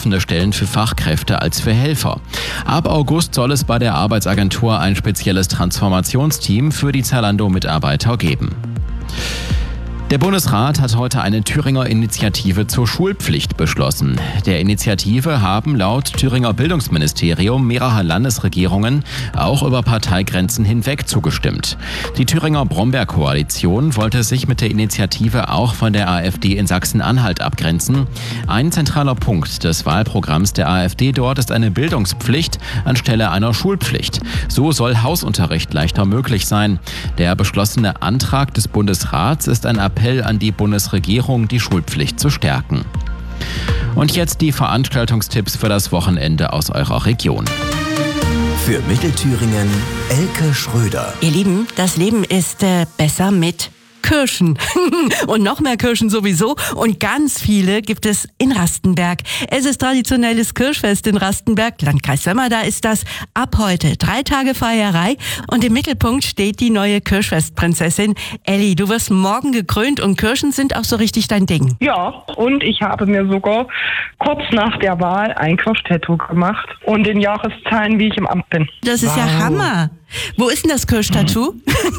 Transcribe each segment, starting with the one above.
offene Stellen für Fachkräfte als für Helfer. Ab August soll es bei der Arbeitsagentur ein spezielles Transformationsteam für die Zalando-Mitarbeiter geben. Der Bundesrat hat heute eine Thüringer Initiative zur Schulpflicht beschlossen. Der Initiative haben laut Thüringer Bildungsministerium mehrere Landesregierungen auch über Parteigrenzen hinweg zugestimmt. Die Thüringer Brombeerkoalition wollte sich mit der Initiative auch von der AfD in Sachsen-Anhalt abgrenzen. Ein zentraler Punkt des Wahlprogramms der AfD dort ist eine Bildungspflicht anstelle einer Schulpflicht. So soll Hausunterricht leichter möglich sein. Der beschlossene Antrag des Bundesrats ist ein Appell an die Bundesregierung, die Schulpflicht zu stärken. Und jetzt die Veranstaltungstipps für das Wochenende aus eurer Region. Für Mittelthüringen Elke Schröder. Ihr Lieben, das Leben ist besser mit Kirschen. Und noch mehr Kirschen sowieso. Und ganz viele gibt es in Rastenberg. Es ist traditionelles Kirschfest in Rastenberg. Landkreis Sömmer, da ist das ab heute 3 Tage Feierei. Und im Mittelpunkt steht die neue Kirschfestprinzessin. Elli, du wirst morgen gekrönt und Kirschen sind auch so richtig dein Ding. Ja, und ich habe mir sogar kurz nach der Wahl ein Kirschtattoo gemacht und in Jahreszahlen, wie ich im Amt bin. Das ist ja Hammer. Wo ist denn das Kirschtattoo?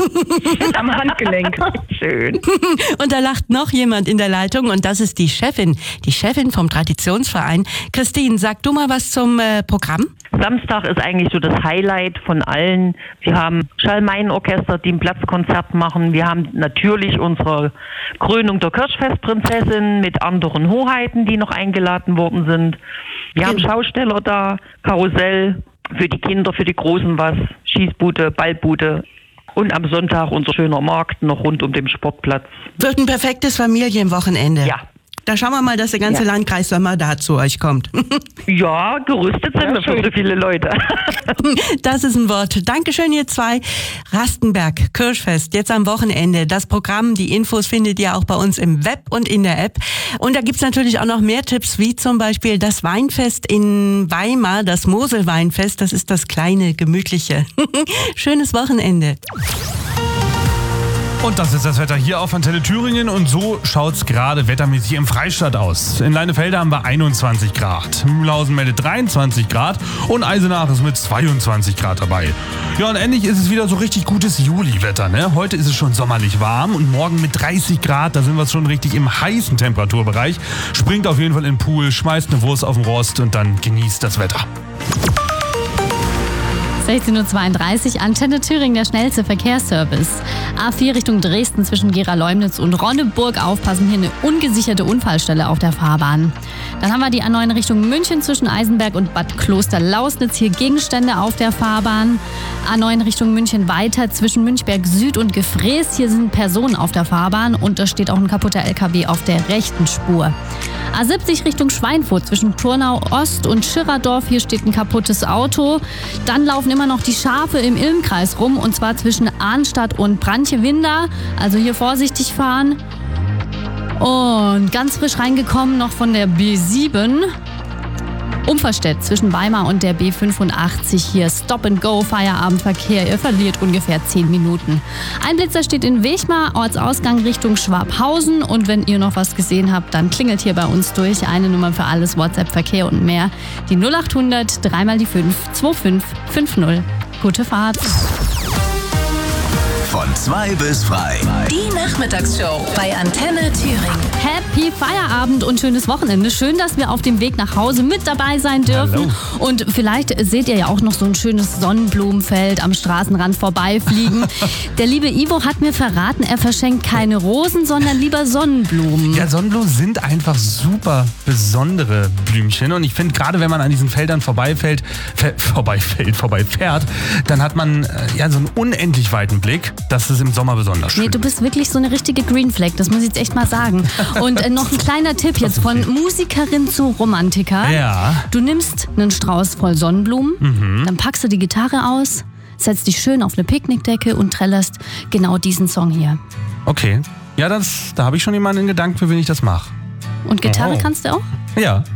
Am Handgelenk. Schön. Und da lacht noch jemand in der Leitung und das ist die Chefin vom Traditionsverein. Christine, sag du mal was zum Programm. Samstag ist eigentlich so das Highlight von allen. Wir haben Schalmeienorchester, die ein Platzkonzert machen. Wir haben natürlich unsere Krönung der Kirschfestprinzessin mit anderen Hoheiten, die noch eingeladen worden sind. Wir haben Schausteller da, Karussell, für die Kinder, für die Großen was, Schießbude, Ballbude. Und am Sonntag unser schöner Markt noch rund um den Sportplatz. Wird ein perfektes Familienwochenende. Ja. Da schauen wir mal, dass der ganze Landkreis Sömmer da zu euch kommt. Ja, gerüstet sind wir für so viele Leute. Das ist ein Wort. Dankeschön, ihr zwei. Rastenberg, Kirschfest, jetzt am Wochenende. Das Programm, die Infos findet ihr auch bei uns im Web und in der App. Und da gibt's natürlich auch noch mehr Tipps, wie zum Beispiel das Weinfest in Weimar, das Moselweinfest. Das ist das kleine, gemütliche. Schönes Wochenende. Und das ist das Wetter hier auf Antenne Thüringen und so schaut's gerade wettermäßig im Freistaat aus. In Leinefelde haben wir 21 Grad, Mühlhausen meldet 23 Grad und Eisenach ist mit 22 Grad dabei. Ja, und endlich ist es wieder so richtig gutes Juliwetter, ne? Heute ist es schon sommerlich warm und morgen mit 30 Grad, da sind wir schon richtig im heißen Temperaturbereich. Springt auf jeden Fall in den Pool, schmeißt eine Wurst auf den Rost und dann genießt das Wetter. 16:32 Uhr, Antenne Thüringen, der schnellste Verkehrsservice. A4 Richtung Dresden zwischen Gera-Leumnitz und Ronneburg. Aufpassen, hier eine ungesicherte Unfallstelle auf der Fahrbahn. Dann haben wir die A9 Richtung München zwischen Eisenberg und Bad Kloster-Lausnitz. Hier Gegenstände auf der Fahrbahn. A9 Richtung München weiter zwischen Münchberg Süd und Gefrees. Hier sind Personen auf der Fahrbahn und da steht auch ein kaputter LKW auf der rechten Spur. A70 Richtung Schweinfurt zwischen Turnau Ost und Schirrerdorf. Hier steht ein kaputtes Auto. Dann laufen immer noch die Schafe im Ilmkreis rum und zwar zwischen Arnstadt und Brantje-Winder. Also hier vorsichtig fahren. Und ganz frisch reingekommen noch von der B7. Umverstedt zwischen Weimar und der B85. Hier Stop-and-Go, Feierabendverkehr. Ihr verliert ungefähr 10 Minuten. Ein Blitzer steht in Wechmar, Ortsausgang Richtung Schwabhausen. Und wenn ihr noch was gesehen habt, dann klingelt hier bei uns durch. Eine Nummer für alles, WhatsApp, Verkehr und mehr. Die 0800 3 mal die 5 2550. Gute Fahrt. Von 2 bis frei. Die Nachmittagsshow bei Antenne Thüringen. Happy Feierabend und schönes Wochenende. Schön, dass wir auf dem Weg nach Hause mit dabei sein dürfen. Hallo. Und vielleicht seht ihr ja auch noch so ein schönes Sonnenblumenfeld am Straßenrand vorbeifliegen. Der liebe Ivo hat mir verraten, er verschenkt keine Rosen, sondern lieber Sonnenblumen. Ja, Sonnenblumen sind einfach super besondere Blümchen und ich finde, gerade wenn man an diesen Feldern vorbeifährt, dann hat man ja so einen unendlich weiten Blick. Das ist im Sommer besonders schön. Nee, du bist wirklich so eine richtige Green Flag, das muss ich jetzt echt mal sagen. Und noch ein kleiner Tipp jetzt von Musikerin zu Romantiker. Ja. Du nimmst einen Strauß voll Sonnenblumen, dann packst du die Gitarre aus, setzt dich schön auf eine Picknickdecke und trällerst genau diesen Song hier. Okay. Ja, da habe ich schon jemanden in Gedanken, für wen ich das mache. Und Gitarre kannst du auch? Ja.